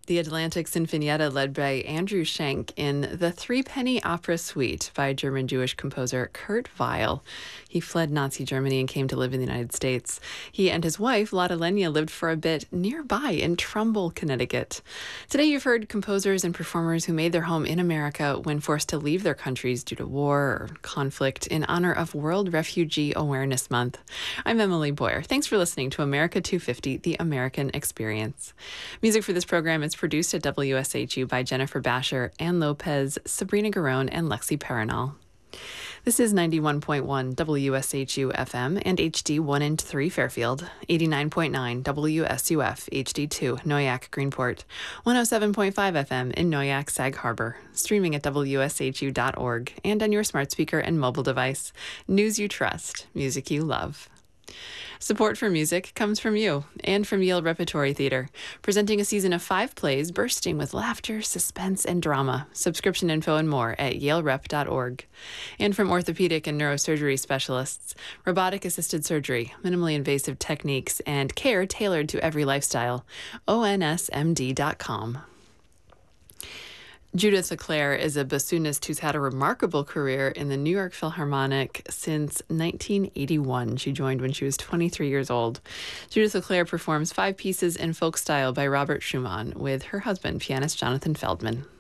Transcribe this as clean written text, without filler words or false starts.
The Atlantic Sinfonietta, led by Andrew Schenk, in the Three-Penny Opera Suite by German-Jewish composer Kurt Weill. He fled Nazi Germany and came to live in the United States. He and his wife, Lotte Lenya, lived for a bit nearby in Trumbull, Connecticut. Today you've heard composers and performers who made their home in America when forced to leave their countries due to war or conflict in honor of World Refugee Awareness Month. I'm Emily Boyer. Thanks for listening to America 250, The American Experience. Music for this program is produced at WSHU by Jennifer Basher, Ann Lopez, Sabrina Garone, and Lexi Paranal. This is 91.1 WSHU FM and HD 1 and 3 Fairfield, 89.9 WSUF HD2 Noyak Greenport, 107.5 FM in Noyak Sag Harbor, streaming at WSHU.org and on your smart speaker and mobile device. News you trust, music you love. Support for music comes from you and from Yale Repertory Theater, presenting a season of 5 plays bursting with laughter, suspense, and drama. Subscription info and more at yalerep.org. And from orthopedic and neurosurgery specialists, robotic-assisted surgery, minimally invasive techniques, and care tailored to every lifestyle. onsmd.com. Judith LeClaire is a bassoonist who's had a remarkable career in the New York Philharmonic since 1981. She joined when she was 23 years old. Judith LeClaire performs 5 pieces in folk style by Robert Schumann with her husband, pianist Jonathan Feldman.